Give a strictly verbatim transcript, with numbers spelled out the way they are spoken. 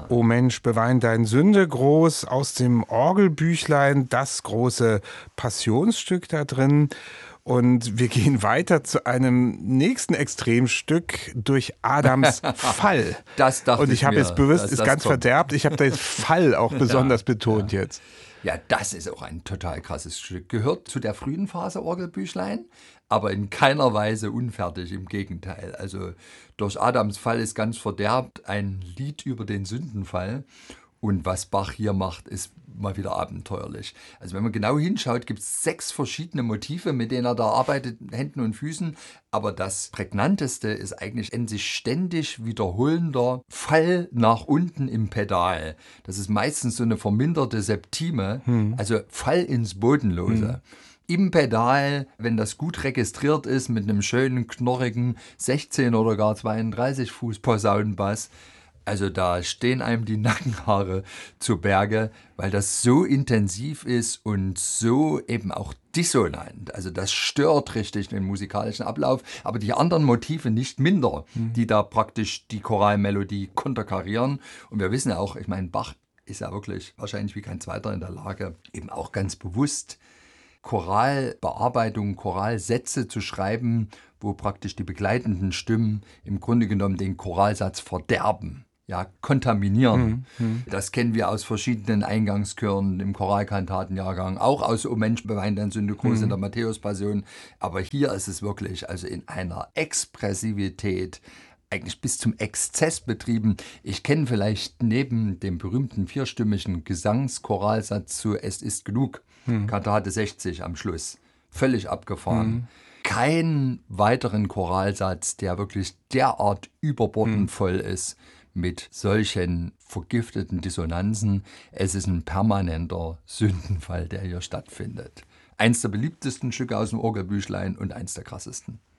O Mensch, bewein dein Sünde groß aus dem Orgelbüchlein, das große Passionsstück da drin. Und wir gehen weiter zu einem nächsten Extremstück durch Adams Fall. Das dachte Und ich habe mir, jetzt bewusst, dass ist das ganz kommt. verderbt, ich habe da jetzt Fall auch besonders Ja, betont ja. jetzt. Ja, das ist auch ein total krasses Stück. Gehört zu der frühen Phase Orgelbüchlein, aber in keiner Weise unfertig, im Gegenteil. Also durch Adams Fall ist ganz verderbt ein Lied über den Sündenfall. Und was Bach hier macht, ist mal wieder abenteuerlich. Also wenn man genau hinschaut, gibt es sechs verschiedene Motive, mit denen er da arbeitet, Händen und Füßen. Aber das Prägnanteste ist eigentlich ein sich ständig wiederholender Fall nach unten im Pedal. Das ist meistens so eine verminderte Septime, hm. also Fall ins Bodenlose. Hm. Im Pedal, wenn das gut registriert ist, mit einem schönen, knorrigen sechzehn oder gar zweiunddreißig Fuß Posaunenbass, also da stehen einem die Nackenhaare zu Berge, weil das so intensiv ist und so eben auch dissonant. Also das stört richtig den musikalischen Ablauf, aber die anderen Motive nicht minder, mhm. die da praktisch die Choralmelodie konterkarieren. Und wir wissen ja auch, ich meine, Bach ist ja wirklich wahrscheinlich wie kein zweiter in der Lage, eben auch ganz bewusst Choralbearbeitung, Choralsätze zu schreiben, wo praktisch die begleitenden Stimmen im Grunde genommen den Choralsatz verderben. Ja, kontaminieren. Mhm. Das kennen wir aus verschiedenen Eingangschören im Choralkantatenjahrgang, auch aus O Mensch, bewein dein Sünde groß mhm. in der Matthäus-Passion. Aber hier ist es wirklich also in einer Expressivität, eigentlich bis zum Exzess betrieben. Ich kenne vielleicht neben dem berühmten vierstimmigen Gesangschoralsatz zu Es ist genug, mhm. Kantate sechzig am Schluss, völlig abgefahren. Mhm. Keinen weiteren Choralsatz, der wirklich derart überbordend mhm. voll ist, mit solchen vergifteten Dissonanzen. Es ist ein permanenter Sündenfall, der hier stattfindet. Eins der beliebtesten Stücke aus dem Orgelbüchlein und eins der krassesten.